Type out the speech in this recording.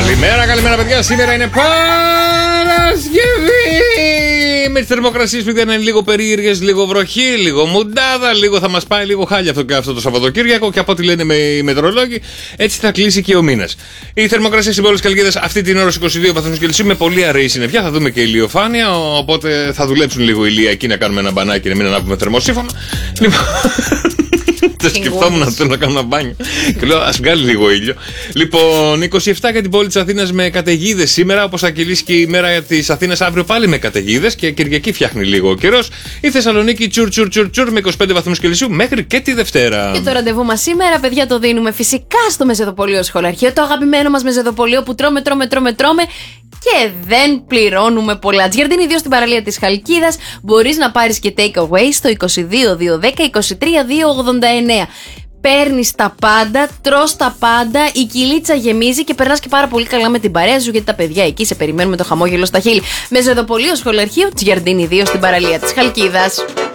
Καλημέρα παιδιά, σήμερα είναι Παρασκευή. Με τις θερμοκρασίες που ήταν λίγο περίεργες, λίγο βροχή, λίγο μουντάδα, λίγο θα μας πάει λίγο χάλια αυτό το Σαββατοκύριακο και από ό,τι λένε οι μετεωρολόγοι, έτσι θα κλείσει και ο μήνας. Η θερμοκρασία στην πόλη της Χαλκίδας αυτή την ώρα 22 βαθμούς Κελσίου με πολύ αραιή συννεφιά. Θα δούμε και ηλιοφάνεια, οπότε θα δουλέψουν λίγο ηλιακοί να κάνουμε ένα μπανάκι, να μην ανάβουμε θερμοσύφωνο. Λοιπόν. Δεν σκεφτόμουν να θέλω να κάνω ένα μπάνιο. Και λέω, ας βγάλει λίγο ήλιο. Λοιπόν, 27 για την πόλη της Αθήνας με καταιγίδες σήμερα. Όπως θα κυλήσει και η μέρα της Αθήνας αύριο πάλι με καταιγίδες. Και Κυριακή φτιάχνει λίγο ο καιρός. Η Θεσσαλονίκη τσουρ με 25 βαθμούς Κελσίου μέχρι και τη Δευτέρα. Και το ραντεβού μας σήμερα, παιδιά, το δίνουμε φυσικά στο Μεζεδοπολείο Σχολαρχείο. Το αγαπημένο μας Μεζεδοπολείο που τρώμε. Και δεν πληρώνουμε πολλά. Τζιαρντίνη 2 στην παραλία της Χαλκίδας. Μπορείς να πάρεις και take away στο 22-210-23-289. Παίρνεις τα πάντα, τρως τα πάντα, η κυλίτσα γεμίζει και περνάς και πάρα πολύ καλά με την παρέα σου, γιατί τα παιδιά εκεί σε περιμένουν με το χαμόγελο στα χείλη. Μεζεδοπολείο Σχολαρχείο, Τζιαρντίνη 2 στην παραλία της Χαλκίδας.